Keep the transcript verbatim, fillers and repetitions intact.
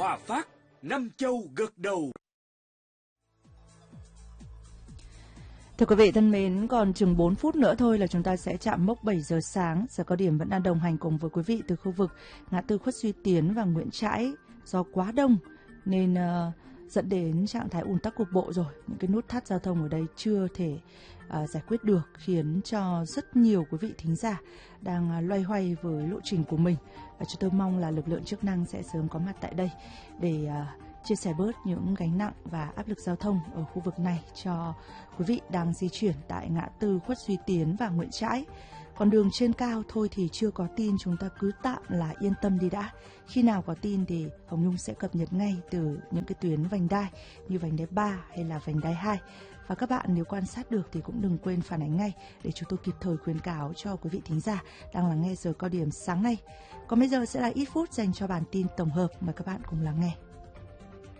Hòa Phát, năm châu gật đầu. Thưa quý vị thân mến, còn chừng bốn phút nữa thôi là chúng ta sẽ chạm mốc bảy giờ sáng. Giờ cao điểm vẫn đang đồng hành cùng với quý vị từ khu vực ngã tư Khuất Duy Tiến và Nguyễn Trãi. Do quá đông nên uh, dẫn đến trạng thái ùn tắc cục bộ rồi. Những cái nút thắt giao thông ở đây chưa thể uh, giải quyết được, khiến cho rất nhiều quý vị thính giả đang uh, loay hoay với lộ trình của mình. Và chúng tôi mong là lực lượng chức năng sẽ sớm có mặt tại đây để uh, chia sẻ bớt những gánh nặng và áp lực giao thông ở khu vực này cho quý vị đang di chuyển tại ngã tư Khuất Duy Tiến và Nguyễn Trãi. Còn đường trên cao thôi thì chưa có tin, chúng ta cứ tạm là yên tâm đi đã. Khi nào có tin thì Hồng Nhung sẽ cập nhật ngay từ những cái tuyến vành đai như vành đai ba hay là vành đai hai. Và các bạn nếu quan sát được thì cũng đừng quên phản ánh ngay để chúng tôi kịp thời khuyến cáo cho quý vị thính giả đang lắng nghe giờ cao điểm sáng nay. Còn bây giờ sẽ là ít phút dành cho bản tin tổng hợp, mời các bạn cùng lắng nghe.